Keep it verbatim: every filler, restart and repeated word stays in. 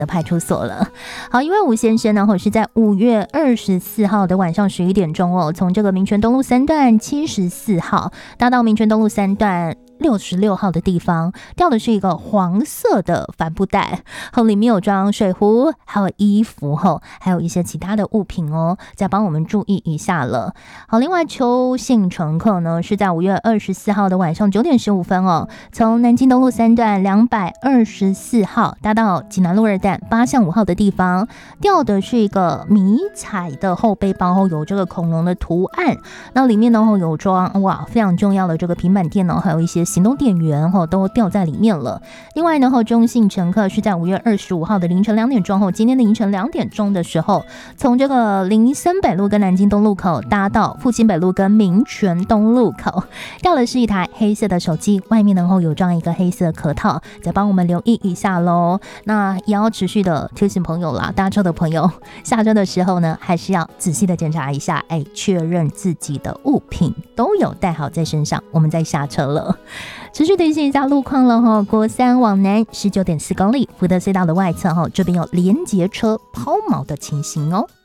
的派出所了。好，因为吴先生呢，是在五月二十四号的晚上十一点钟哦，从这个民权东路三段七十四号搭到民权东路三段六十六号的地方，掉的是一个黄色的帆布袋，后里面有装水壶，还有衣服后，还有一些其他的物品哦，再帮我们注意一下了。好，另外邱姓乘客呢，是在五月二十四号的晚上九点十五分哦，从南京东路三段两百二十四号搭到济南路二段八巷五号的地方，掉的是一个迷彩的后背包后，有这个恐龙的图案，那里面呢有装哇非常重要的这个平板电脑，还有一些行动电源后都掉在里面了。另外呢，中姓乘客是在五月二十五号的凌晨两点钟后，今天的凌晨两点钟的时候，从这个林森北路跟南京东路口搭到复兴北路跟民权东路口，掉的是一台黑色的手机，外面呢有装一个黑色壳套，再帮我们留意一下咯。那也要持续的提醒朋友啦，搭车的朋友下车的时候呢，还是要仔细的检查一下，哎，确认自己的物品都有带好在身上，我们再下车了。持续提醒一下路况了哈，国三往南十九点四公里，福德隧道的外侧哈，这边有连结车抛锚的情形哦。